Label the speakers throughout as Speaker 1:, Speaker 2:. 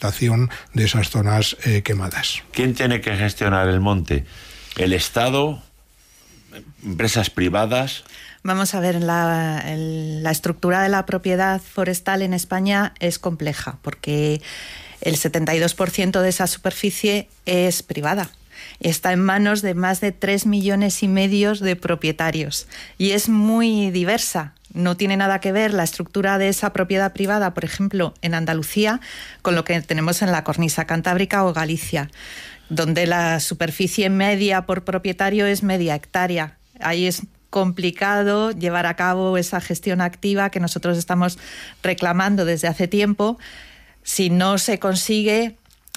Speaker 1: reforestación de esas zonas quemadas.
Speaker 2: ¿Quién tiene que gestionar el monte? ¿El Estado? ¿Empresas privadas?
Speaker 3: Vamos a ver, la estructura de la propiedad forestal en España es compleja, porque el 72% de esa superficie es privada. Está en manos de más de 3,5 millones de propietarios y es muy diversa. No tiene nada que ver la estructura de esa propiedad privada, por ejemplo, en Andalucía, con lo que tenemos en la cornisa cantábrica o Galicia, donde la superficie media por propietario es media hectárea. Ahí es complicado llevar a cabo esa gestión activa que nosotros estamos reclamando desde hace tiempo si no se consigue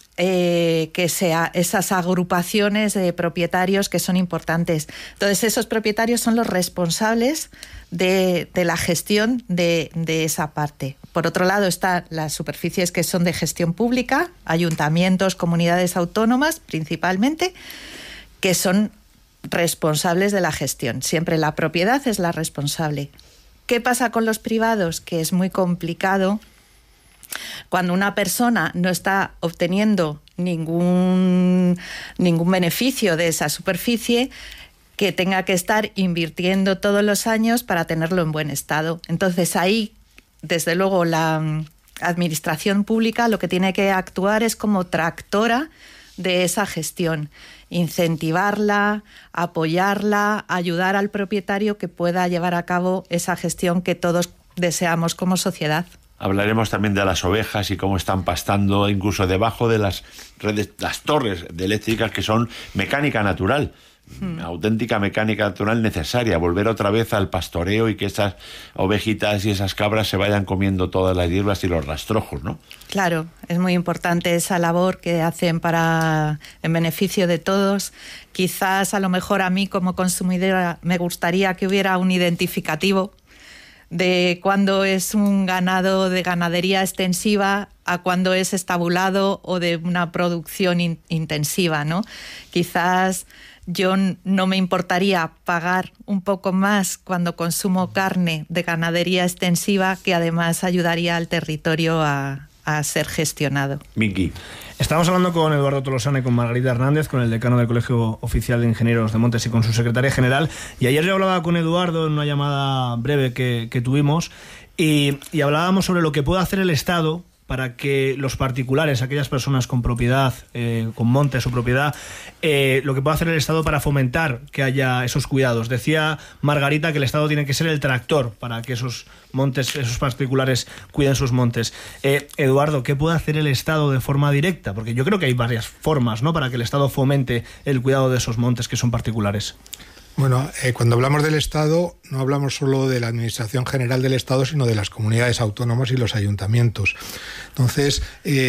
Speaker 3: que sea esas agrupaciones de propietarios que son importantes. Entonces, esos propietarios son los responsables de la gestión de esa parte. Por otro lado, están las superficies que son de gestión pública, ayuntamientos, comunidades autónomas, principalmente, que son responsables de la gestión. Siempre la propiedad es la responsable. ¿Qué pasa con los privados? Que es muy complicado cuando una persona no está obteniendo ningún beneficio de esa superficie, que tenga que estar invirtiendo todos los años para tenerlo en buen estado. Entonces ahí, desde luego, la administración pública lo que tiene que actuar es como tractora de esa gestión, incentivarla, apoyarla, ayudar al propietario que pueda llevar a cabo esa gestión que todos deseamos como sociedad.
Speaker 2: Hablaremos también de las ovejas y cómo están pastando incluso debajo de las redes, las torres de eléctricas, que son mecánica natural, auténtica mecánica natural necesaria, volver otra vez al pastoreo y que esas ovejitas y esas cabras se vayan comiendo todas las hierbas y los rastrojos, ¿no?
Speaker 3: Claro, es muy importante esa labor que hacen en beneficio de todos. Quizás a lo mejor a mí como consumidora me gustaría que hubiera un identificativo de cuándo es un ganado de ganadería extensiva a cuándo es estabulado o de una producción intensiva, ¿no? Quizás yo no me importaría pagar un poco más cuando consumo carne de ganadería extensiva, que además ayudaría al territorio a ser gestionado.
Speaker 2: Miki.
Speaker 4: Estamos hablando con Eduardo Tolosana y con Margarita Hernández, con el decano del Colegio Oficial de Ingenieros de Montes y con su secretaria general. Y ayer yo hablaba con Eduardo en una llamada breve que tuvimos y hablábamos sobre lo que puede hacer el Estado para que los particulares, aquellas personas con propiedad, con montes o propiedad, lo que puede hacer el Estado para fomentar que haya esos cuidados. Decía Margarita que el Estado tiene que ser el tractor para que esos montes, esos particulares cuiden sus montes. Eduardo, ¿qué puede hacer el Estado de forma directa? Porque yo creo que hay varias formas, ¿no?, para que el Estado fomente el cuidado de esos montes que son particulares.
Speaker 1: Bueno, cuando hablamos del Estado, no hablamos solo de la Administración General del Estado, sino de las comunidades autónomas y los ayuntamientos. Entonces,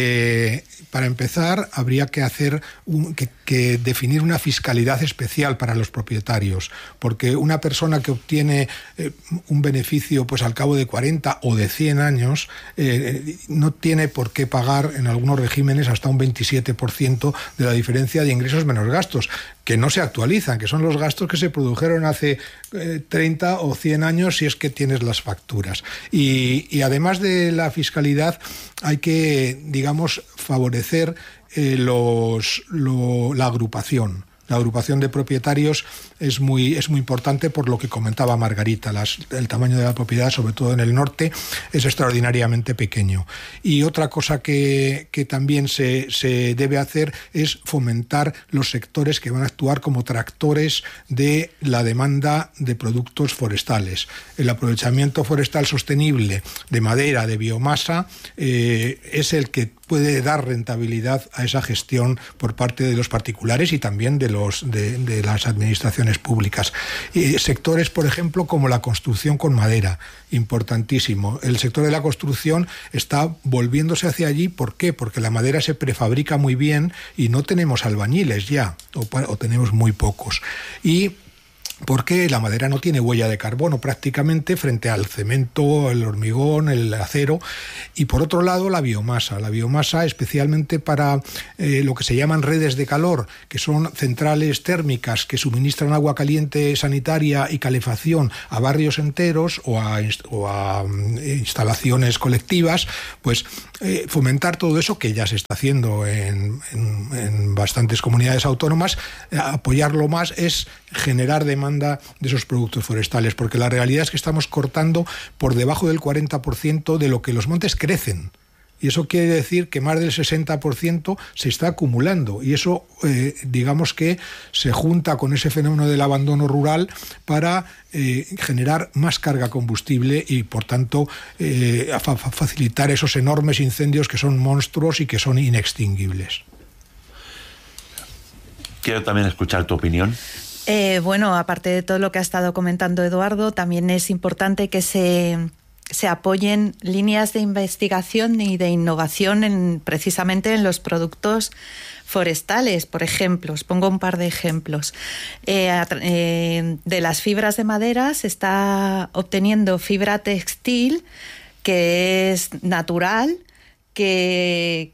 Speaker 1: para empezar, habría que hacer que definir una fiscalidad especial para los propietarios, porque una persona que obtiene un beneficio pues al cabo de 40 o de 100 años no tiene por qué pagar en algunos regímenes hasta un 27% de la diferencia de ingresos menos gastos, que no se actualizan, que son los gastos que se produjeron hace 30 o 100 años si es que tienes las facturas. Y además de la fiscalidad hay que, digamos, favorecer la agrupación. La agrupación de propietarios es muy importante por lo que comentaba Margarita. El tamaño de la propiedad, sobre todo en el norte, es extraordinariamente pequeño. Y otra cosa que también se debe hacer es fomentar los sectores que van a actuar como tractores de la demanda de productos forestales. El aprovechamiento forestal sostenible de madera, de biomasa, es el que puede dar rentabilidad a esa gestión por parte de los particulares y también de las administraciones públicas. Sectores, por ejemplo, como la construcción con madera, importantísimo. El sector de la construcción está volviéndose hacia allí. ¿Por qué? Porque la madera se prefabrica muy bien y no tenemos albañiles ya, o tenemos muy pocos. Y porque la madera no tiene huella de carbono prácticamente frente al cemento, el hormigón, el acero. Y por otro lado, la biomasa especialmente para lo que se llaman redes de calor, que son centrales térmicas que suministran agua caliente sanitaria y calefacción a barrios enteros o a instalaciones colectivas, pues fomentar todo eso, que ya se está haciendo en bastantes comunidades autónomas. Apoyarlo más es generar demanda de esos productos forestales, porque la realidad es que estamos cortando por debajo del 40% de lo que los montes crecen. Y eso quiere decir que más del 60% se está acumulando. Y eso, digamos que se junta con ese fenómeno del abandono rural para generar más carga combustible y, por tanto, facilitar esos enormes incendios que son monstruos y que son inextinguibles.
Speaker 2: Quiero también escuchar tu opinión.
Speaker 3: Bueno, aparte de todo lo que ha estado comentando Eduardo, también es importante que se apoyen líneas de investigación y de innovación precisamente en los productos forestales. Por ejemplo, os pongo un par de ejemplos. De las fibras de madera se está obteniendo fibra textil que es natural, que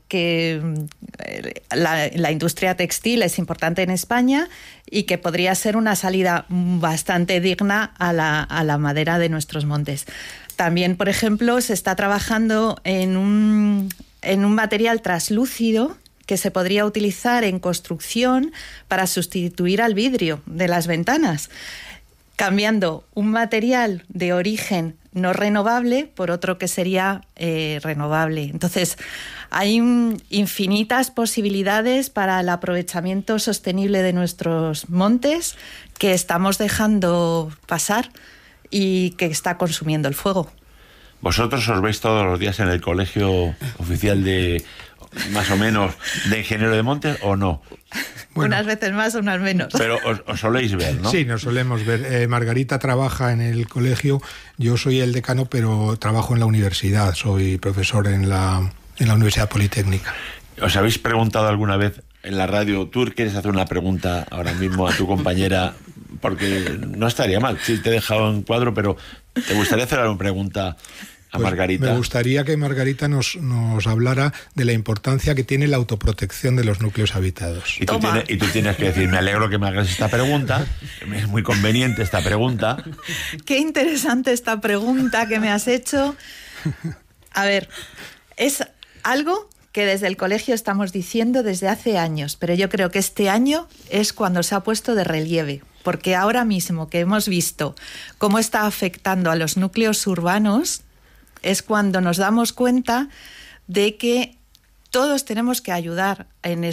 Speaker 3: la industria textil es importante en España y que podría ser una salida bastante digna a la madera de nuestros montes. También, por ejemplo, se está trabajando en un material traslúcido que se podría utilizar en construcción para sustituir al vidrio de las ventanas, cambiando un material de origen no renovable por otro que sería renovable. Entonces, hay infinitas posibilidades para el aprovechamiento sostenible de nuestros montes que estamos dejando pasar y que está consumiendo el fuego.
Speaker 2: ¿Vosotros os veis todos los días en el colegio oficial de, más o menos, de ingeniero de montes o no?
Speaker 3: Bueno, unas veces más, unas menos.
Speaker 2: Pero os soléis ver, ¿no?
Speaker 1: Sí, nos solemos ver. Margarita trabaja en el colegio, yo soy el decano, pero trabajo en la universidad, soy profesor en la Universidad Politécnica.
Speaker 2: ¿Os habéis preguntado alguna vez en la radio, tú quieres hacer una pregunta ahora mismo a tu compañera? Porque no estaría mal, sí, te he dejado en cuadro, pero ¿te gustaría hacer una pregunta a Margarita?
Speaker 1: Me gustaría que Margarita nos hablara de la importancia que tiene la autoprotección de los núcleos habitados.
Speaker 2: Y tú tienes que decir, me alegro que me hagas esta pregunta, es muy conveniente esta pregunta.
Speaker 3: Qué interesante esta pregunta que me has hecho. A ver, es algo que desde el colegio estamos diciendo desde hace años, pero yo creo que este año es cuando se ha puesto de relieve, porque ahora mismo que hemos visto cómo está afectando a los núcleos urbanos, es cuando nos damos cuenta de que todos tenemos que ayudar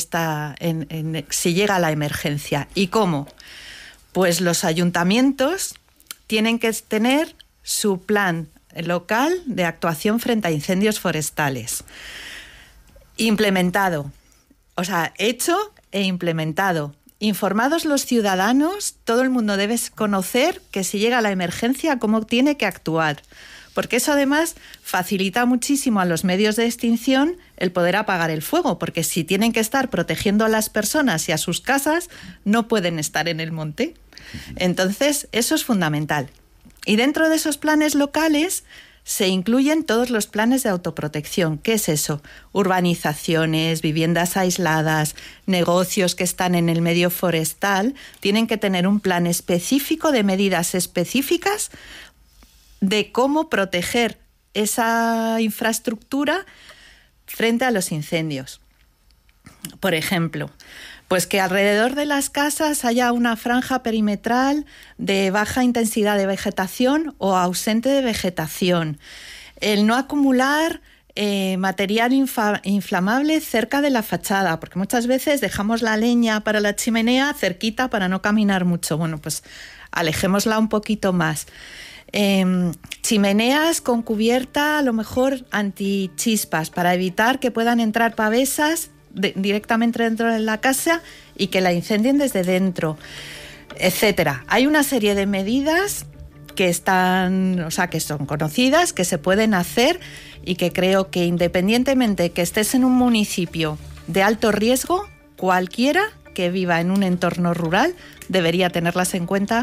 Speaker 3: si llega la emergencia. ¿Y cómo? Pues los ayuntamientos tienen que tener su plan local de actuación frente a incendios forestales. Implementado, o sea, hecho e implementado. Informados los ciudadanos, todo el mundo debe conocer que si llega la emergencia, cómo tiene que actuar. Porque eso además facilita muchísimo a los medios de extinción el poder apagar el fuego, porque si tienen que estar protegiendo a las personas y a sus casas, no pueden estar en el monte. Entonces, eso es fundamental. Y dentro de esos planes locales se incluyen todos los planes de autoprotección. ¿Qué es eso? Urbanizaciones, viviendas aisladas, negocios que están en el medio forestal, tienen que tener un plan específico de medidas específicas de cómo proteger esa infraestructura frente a los incendios. Por ejemplo, pues que alrededor de las casas haya una franja perimetral de baja intensidad de vegetación o ausente de vegetación. El no acumular material inflamable cerca de la fachada, porque muchas veces dejamos la leña para la chimenea cerquita para no caminar mucho. Bueno, pues alejémosla un poquito más. Chimeneas con cubierta a lo mejor antichispas para evitar que puedan entrar pavesas directamente dentro de la casa y que la incendien desde dentro, etcétera. Hay una serie de medidas que que son conocidas, que se pueden hacer y que creo que independientemente que estés en un municipio de alto riesgo, cualquiera que viva en un entorno rural debería tenerlas en cuenta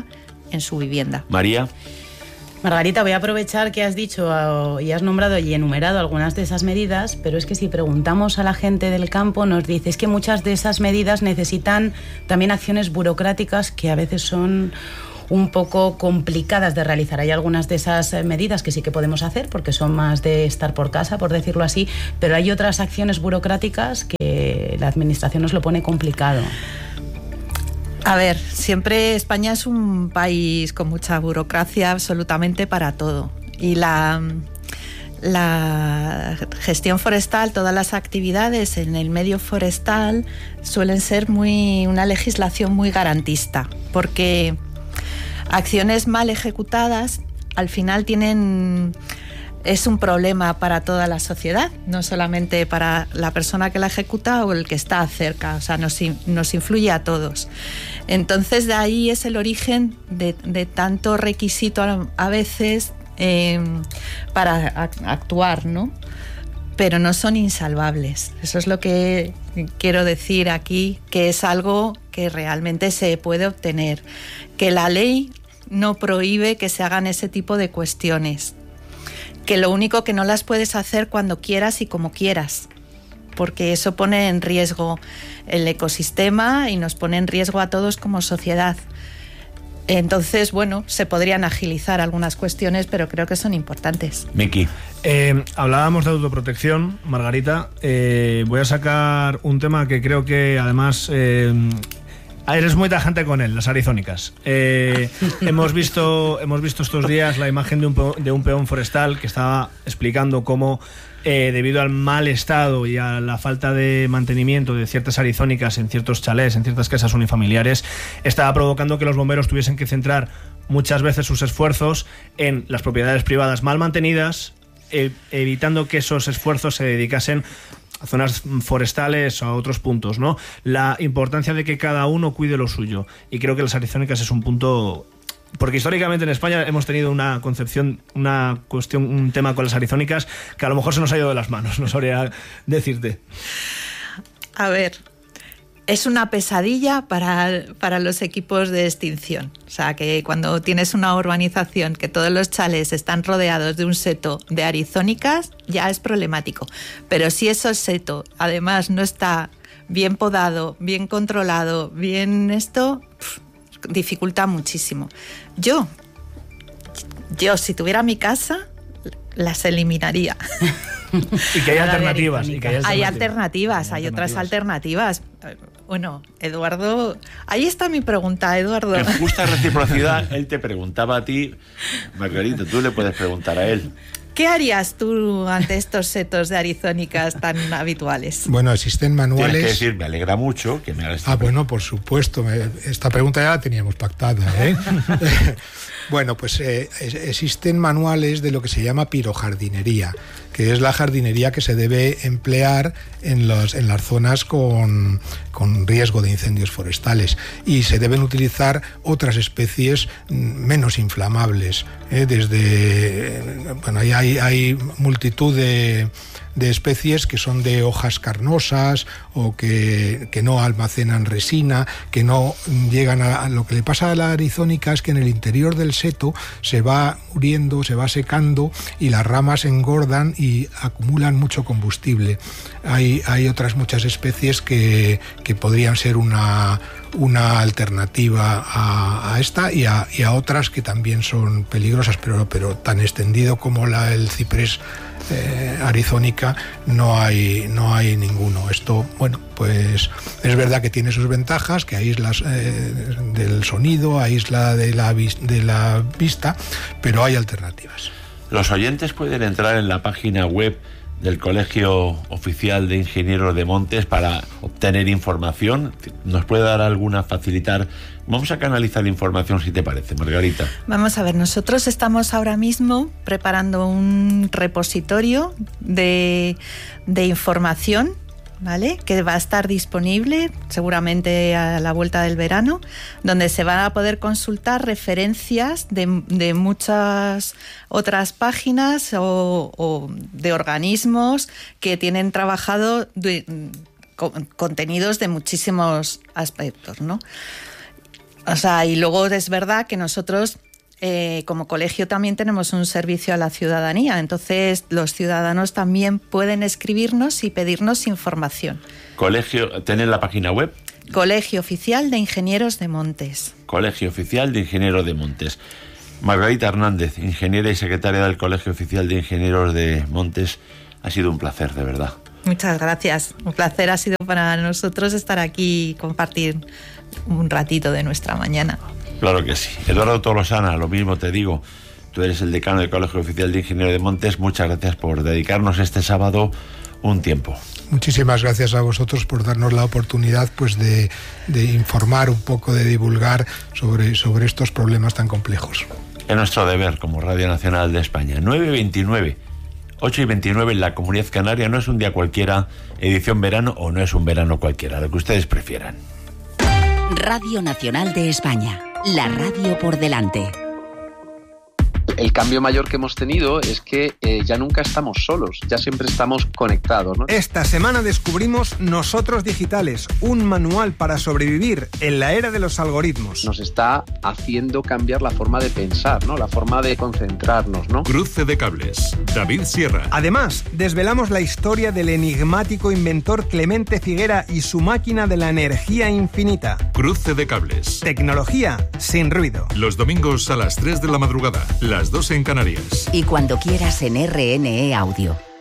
Speaker 3: en su vivienda.
Speaker 2: María.
Speaker 5: Margarita, voy a aprovechar que has dicho y has nombrado y enumerado algunas de esas medidas, pero es que si preguntamos a la gente del campo nos dice que muchas de esas medidas necesitan también acciones burocráticas que a veces son un poco complicadas de realizar. Hay algunas de esas medidas que sí que podemos hacer porque son más de estar por casa, por decirlo así, pero hay otras acciones burocráticas que la administración nos lo pone complicado.
Speaker 3: A ver, siempre España es un país con mucha burocracia absolutamente para todo. Y la gestión forestal, todas las actividades en el medio forestal suelen ser una legislación muy garantista, porque acciones mal ejecutadas al final es un problema para toda la sociedad, no solamente para la persona que la ejecuta o el que está cerca, o sea, nos influye a todos. Entonces, de ahí es el origen de tanto requisito a veces para actuar, ¿no? Pero no son insalvables. Eso es lo que quiero decir aquí, que es algo que realmente se puede obtener, que la ley no prohíbe que se hagan ese tipo de cuestiones, que lo único que no las puedes hacer cuando quieras y como quieras, porque eso pone en riesgo el ecosistema y nos pone en riesgo a todos como sociedad. Entonces, bueno, se podrían agilizar algunas cuestiones, pero creo que son importantes.
Speaker 2: Miki.
Speaker 4: Hablábamos de autoprotección, Margarita. Voy a sacar un tema que creo que además... eres muy tajante con él, las arizónicas. Hemos visto estos días la imagen de un peón forestal que estaba explicando cómo, debido al mal estado y a la falta de mantenimiento de ciertas arizónicas en ciertos chalés, en ciertas casas unifamiliares, estaba provocando que los bomberos tuviesen que centrar muchas veces sus esfuerzos en las propiedades privadas mal mantenidas, evitando que esos esfuerzos se dedicasen a zonas forestales o a otros puntos, ¿no? La importancia de que cada uno cuide lo suyo. Y creo que las arizónicas es un punto... Porque históricamente en España hemos tenido una concepción, una cuestión, un tema con las arizónicas que a lo mejor se nos ha ido de las manos, no sabría decirte.
Speaker 3: A ver, es una pesadilla para los equipos de extinción. O sea, que cuando tienes una urbanización que todos los chalés están rodeados de un seto de arizónicas, ya es problemático. Pero si ese seto además no está bien podado, bien controlado, bien dificulta muchísimo. Yo si tuviera mi casa, las eliminaría.
Speaker 4: Y que hay alternativas.
Speaker 3: Hay alternativas, hay otras alternativas. Bueno, Eduardo, ahí está mi pregunta, Eduardo.
Speaker 2: En justa reciprocidad, él te preguntaba a ti, Margarita, tú le puedes preguntar a él.
Speaker 3: ¿Qué harías tú ante estos setos de arizónicas tan habituales?
Speaker 1: Bueno, existen manuales...
Speaker 2: Tienes que decir, me alegra mucho que me hagas...
Speaker 1: bueno, por supuesto. Esta pregunta ya la teníamos pactada, ¿eh? Bueno, pues existen manuales de lo que se llama pirojardinería, que es la jardinería que se debe emplear en las zonas con riesgo de incendios forestales, y se deben utilizar otras especies menos inflamables. Bueno, hay multitud de especies que son de hojas carnosas o que no almacenan resina, que no llegan a... Lo que le pasa a la arizónica es que en el interior del seto se va muriendo, se va secando y las ramas engordan y acumulan mucho combustible. Hay otras muchas especies que podrían ser una alternativa a esta y a otras que también son peligrosas, pero tan extendido como el ciprés arizónica no hay ninguno. Esto, bueno, pues es verdad que tiene sus ventajas, que aíslas del sonido, aísla de la vista, pero hay alternativas.
Speaker 2: Los oyentes pueden entrar en la página web del Colegio Oficial de Ingenieros de Montes para obtener información. ¿Nos puede dar facilitar? Vamos a canalizar la información, si te parece, Margarita.
Speaker 3: Vamos a ver, nosotros estamos ahora mismo preparando un repositorio de información, ¿vale?, que va a estar disponible seguramente a la vuelta del verano, donde se van a poder consultar referencias de muchas otras páginas o de organismos que tienen trabajado contenidos de muchísimos aspectos, ¿no? O sea, y luego es verdad que nosotros como colegio también tenemos un servicio a la ciudadanía, entonces los ciudadanos también pueden escribirnos y pedirnos información.
Speaker 2: Colegio, ¿tienen la página web?
Speaker 3: Colegio Oficial de Ingenieros de Montes.
Speaker 2: Colegio Oficial de Ingenieros de Montes. Margarita Hernández, ingeniera y secretaria del Colegio Oficial de Ingenieros de Montes, ha sido un placer, de verdad.
Speaker 3: Muchas gracias. Un placer ha sido para nosotros estar aquí y compartir un ratito de nuestra mañana.
Speaker 2: Claro que sí. Eduardo Tolosana, lo mismo te digo. Tú eres el decano del Colegio Oficial de Ingenieros de Montes. Muchas gracias por dedicarnos este sábado un tiempo.
Speaker 1: Muchísimas gracias a vosotros por darnos la oportunidad pues de informar un poco, de divulgar sobre estos problemas tan complejos.
Speaker 2: Es nuestro deber como Radio Nacional de España. 9:29, 8:29 en la Comunidad Canaria. No es un día cualquiera, edición verano, o no es un verano cualquiera, lo que ustedes prefieran.
Speaker 6: Radio Nacional de España, la radio por delante.
Speaker 7: El cambio mayor que hemos tenido es que ya nunca estamos solos, ya siempre estamos conectados, ¿no?
Speaker 8: Esta semana descubrimos Nosotros Digitales, un manual para sobrevivir en la era de los algoritmos.
Speaker 7: Nos está haciendo cambiar la forma de pensar, ¿no? La forma de concentrarnos, ¿no?
Speaker 9: Cruce de cables, David Sierra.
Speaker 8: Además, desvelamos la historia del enigmático inventor Clemente Figuera y su máquina de la energía infinita.
Speaker 9: Cruce de cables.
Speaker 8: Tecnología sin ruido.
Speaker 9: Los domingos a las 3 de la madrugada, las 2 en Canarias.
Speaker 6: Y cuando quieras en RNE Audio.